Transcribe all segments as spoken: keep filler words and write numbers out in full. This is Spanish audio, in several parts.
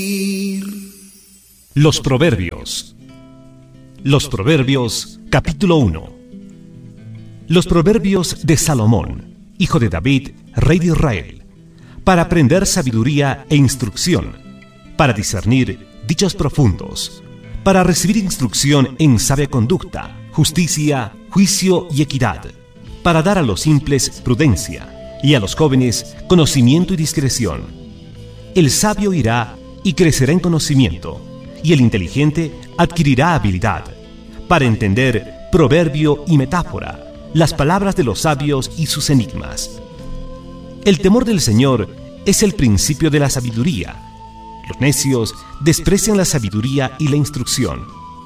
Los Proverbios. Los Proverbios, capítulo uno. Los Proverbios de Salomón, hijo de David, rey de Israel, para aprender sabiduría e instrucción, para discernir dichos profundos, para recibir instrucción en sabia conducta, justicia, juicio y equidad, para dar a los simples prudencia y a los jóvenes conocimiento y discreción. El sabio irá y crecerá en conocimiento, y el inteligente adquirirá habilidad, para entender proverbio y metáfora, las palabras de los sabios y sus enigmas. El temor del Señor es el principio de la sabiduría. Los necios desprecian la sabiduría y la instrucción.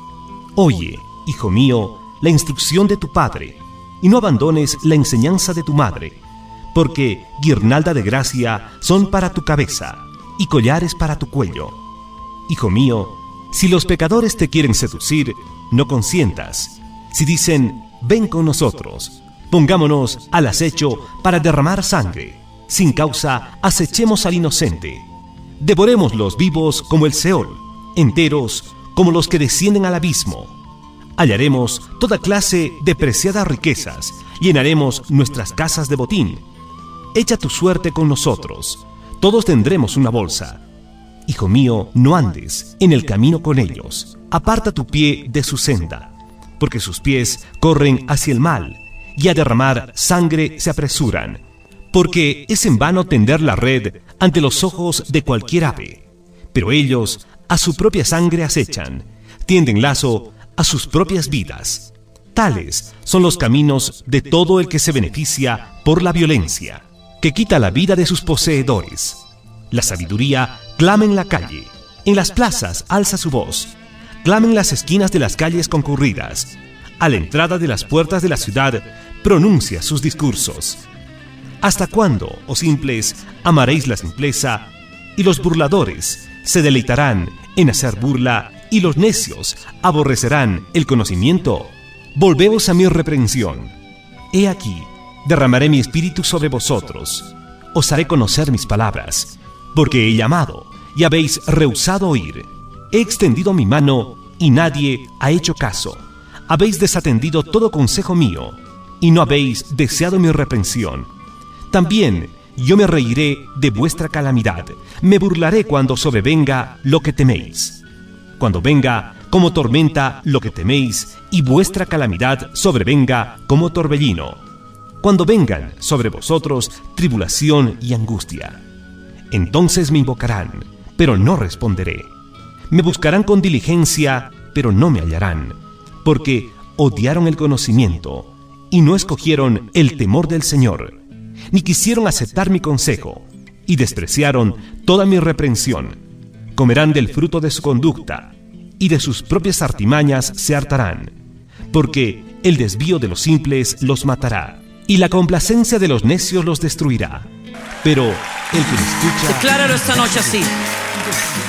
Oye, hijo mío, la instrucción de tu padre, y no abandones la enseñanza de tu madre, porque guirnalda de gracia son para tu cabeza, y collares para tu cuello. Hijo mío, si los pecadores te quieren seducir, no consientas. Si dicen, ven con nosotros, pongámonos al acecho para derramar sangre, sin causa acechemos al inocente. Devorémoslos vivos como el Seol, enteros como los que descienden al abismo. Hallaremos toda clase de preciadas riquezas, llenaremos nuestras casas de botín. Echa tu suerte con nosotros, todos tendremos una bolsa. Hijo mío, no andes en el camino con ellos, aparta tu pie de su senda, porque sus pies corren hacia el mal, y a derramar sangre se apresuran, porque es en vano tender la red ante los ojos de cualquier ave, pero ellos a su propia sangre acechan, tienden lazo a sus propias vidas. Tales son los caminos de todo el que se beneficia por la violencia, que quita la vida de sus poseedores. La sabiduría clama en la calle, en las plazas alza su voz, clama en las esquinas de las calles concurridas, a la entrada de las puertas de la ciudad pronuncia sus discursos. ¿Hasta cuándo, oh simples, amaréis la simpleza, y los burladores se deleitarán en hacer burla, y los necios aborrecerán el conocimiento? Volveos a mi reprensión. He aquí, derramaré mi espíritu sobre vosotros, os haré conocer mis palabras, porque he llamado, y habéis rehusado oír. He extendido mi mano, y nadie ha hecho caso. Habéis desatendido todo consejo mío, y no habéis deseado mi reprensión. También yo me reiré de vuestra calamidad, me burlaré cuando sobrevenga lo que teméis. Cuando venga como tormenta lo que teméis, y vuestra calamidad sobrevenga como torbellino. Cuando vengan sobre vosotros tribulación y angustia. Entonces me invocarán, pero no responderé. Me buscarán con diligencia, pero no me hallarán, porque odiaron el conocimiento, y no escogieron el temor del Señor, ni quisieron aceptar mi consejo, y despreciaron toda mi reprensión. Comerán del fruto de su conducta, y de sus propias artimañas se hartarán, porque el desvío de los simples los matará, y la complacencia de los necios los destruirá. Pero el que me escucha... Decláralo esta noche así.